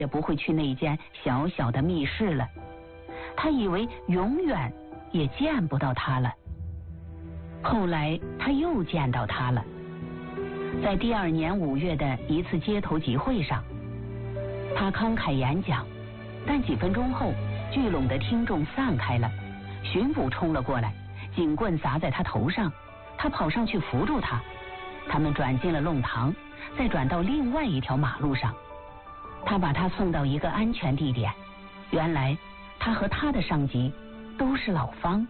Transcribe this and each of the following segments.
也不会去那间小小的密室了。他以为永远也见不到他了。后来他又见到他了，在第2年5月的一次街头集会上，他慷慨演讲，但几分钟后，聚拢的听众散开了，巡捕冲了过来，警棍砸在他头上，他跑上去扶住他，他们转进了弄堂，再转到另外一条马路上，他把他送到一个安全地点。原来他和他的上级都是老方。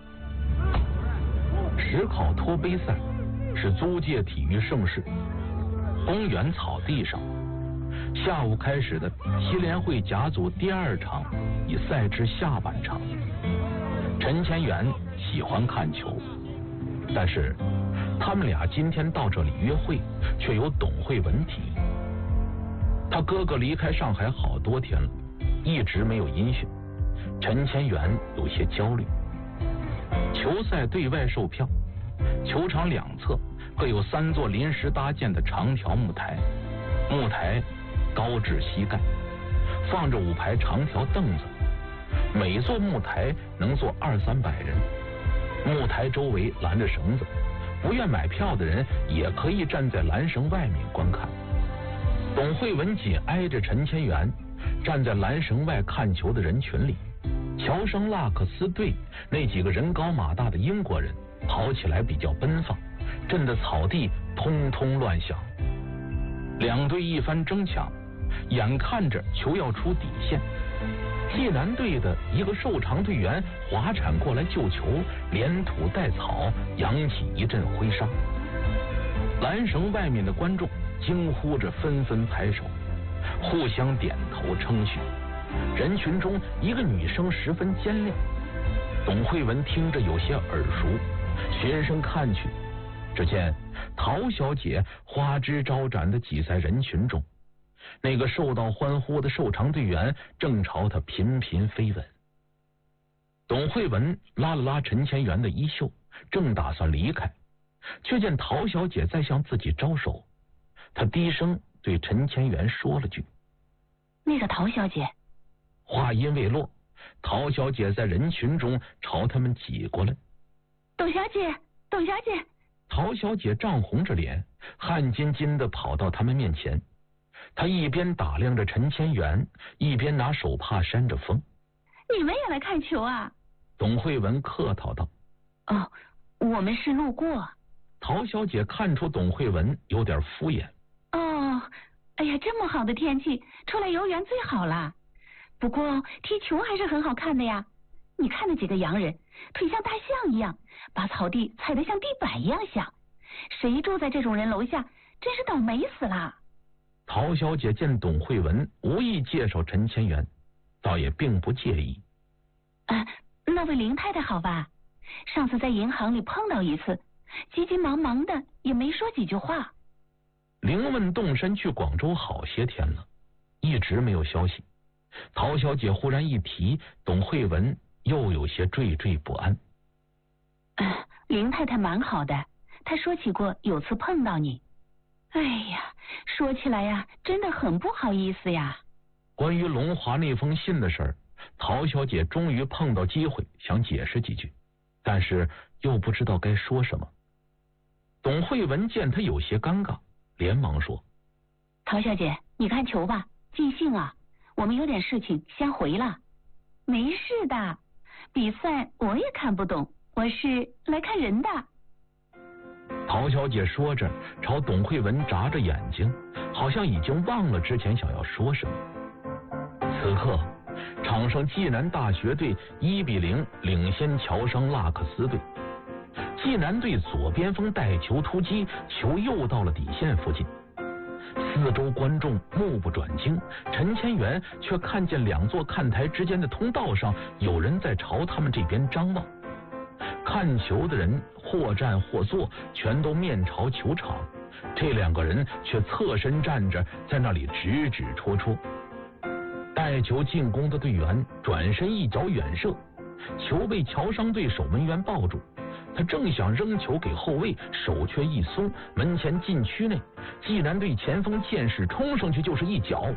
实考托杯赛是租界体育盛事，公园草地上，下午开始的西联会甲组第2场以赛制下半场。陈千元喜欢看球，但是他们俩今天到这里约会，却由董慧文提议。他哥哥离开上海好多天了，一直没有音讯，陈千元有些焦虑。球赛对外售票，球场两侧各有3座临时搭建的长条木台，木台高至膝盖，放着5排长条凳子，每座木台能坐200-300人。木台周围拦着绳子，不愿买票的人也可以站在拦绳外面观看。董慧文紧挨着陈千元，站在拦绳外看球的人群里。乔生拉克斯队那几个人高马大的英国人跑起来比较奔放，震得草地通通乱响。两队一番争抢，眼看着球要出底线，济南队的一个瘦长队员滑铲过来救球，连土带草扬起一阵挥沙。拦绳外面的观众惊呼着纷纷拍手，互相点头称许。人群中一个女声十分尖亮，董慧文听着有些耳熟，循声看去，只见陶小姐花枝招展地挤在人群中，那个受到欢呼的瘦长队员正朝她频频飞吻。董慧文拉了拉陈千元的衣袖，正打算离开，却见陶小姐在向自己招手。她低声对陈千元说了句：“ 那个陶小姐。” 话音未落，陶小姐在人群中朝他们挤过来。 董小姐，董小姐！ 陶小姐涨红着脸，汗津津地跑到他们面前。她一边打量着陈千元，一边拿手帕扇着风。 你们也来看球啊？ 董慧文客套道。 哦，我们是路过。 陶小姐看出董慧文有点敷衍。 哦，哎呀，这么好的天气，出来游园最好啦。不过踢球还是很好看的呀，你看那几个洋人腿像大象一样，把草地踩得像地板一样响，谁住在这种人楼下真是倒霉死了。 陶小姐见董慧文无意介绍陈千元，倒也并不介意。 那位林太太好吧，上次在银行里碰到一次，急急忙忙的也没说几句话。 林问动身去广州好些天了，一直没有消息。陶小姐忽然一提，董慧文又有些惴惴不安。 林太太蛮好的，她说起过有次碰到你。哎呀，说起来呀，真的很不好意思呀。 关于龙华那封信的事儿，陶小姐终于碰到机会想解释几句，但是又不知道该说什么。董慧文见她有些尴尬，连忙说：“ 陶小姐，你看球吧，尽兴啊。我们有点事情，先回了。”没事的，比赛我也看不懂，我是来看人的。 陶小姐说着，朝董慧文眨着眼睛，好像已经忘了之前想要说什么。此刻，场上济南大学队1-0领先乔商拉克斯队。济南队左边锋带球突击，球又到了底线附近。四周观众目不转睛，陈千元却看见2座看台之间的通道上有人在朝他们这边张望。看球的人或站或坐，全都面朝球场，这2个人却侧身站着，在那里指指戳戳。带球进攻的队员转身一脚远射，球被乔商队守门员抱住，他正想扔球给后卫，手却一松，门前禁区内，济南队前锋剑士冲上去就是一脚，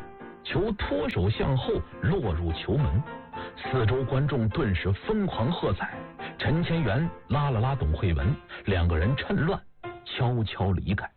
球脱手向后落入球门，四周观众顿时疯狂喝彩。陈千元拉了拉董慧文，两个人趁乱悄悄离开。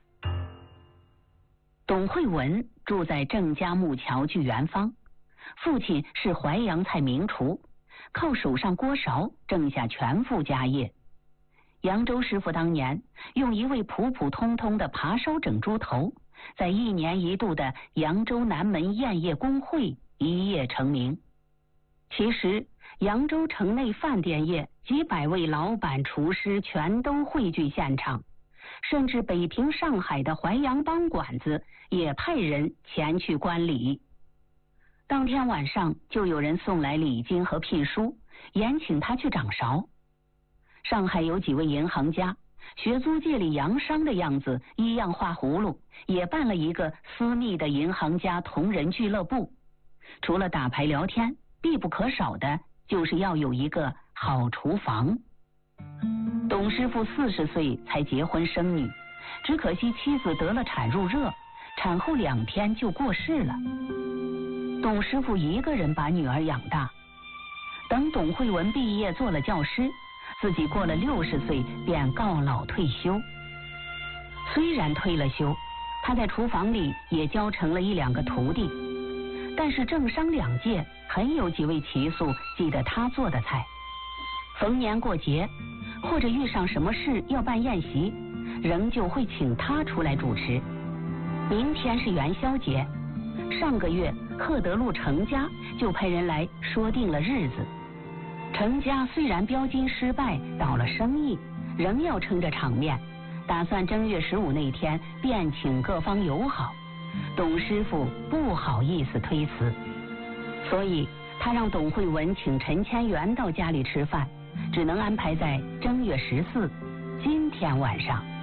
董慧文住在郑家木桥剧园坊，父亲是淮扬菜名厨，靠手上锅勺挣下全副家业。扬州师傅当年用一味普普通通的扒烧整猪头，在1年1度的扬州南门宴业公会一夜成名。其实扬州城内饭店业几百位老板厨师全都汇聚现场，甚至北平上海的淮扬帮馆子也派人前去观礼。当天晚上就有人送来礼金和聘书，延请他去掌勺。上海有几位银行家学租界里洋商的样子，一样画葫芦，也办了一个私密的银行家同仁俱乐部。除了打牌聊天，必不可少的就是要有一个好厨房。董师傅40岁才结婚生女，只可惜妻子得了产褥热，产后2天就过世了。董师傅一个人把女儿养大。等董慧文毕业做了教师，自己过了60岁便告老退休。虽然退了休，他在厨房里也教成了1、2个徒弟，但是政商两界很有几位奇宿记得他做的菜。逢年过节或者遇上什么事要办宴席，仍旧会请他出来主持。明天是元宵节，上个月赫德路程家就派人来说定了日子。程家虽然标金失败倒了生意，仍要撑着场面，打算正月15那天便请各方友好。董师傅不好意思推辞，所以他让董慧文请陈千元到家里吃饭，只能安排在正月14今天晚上。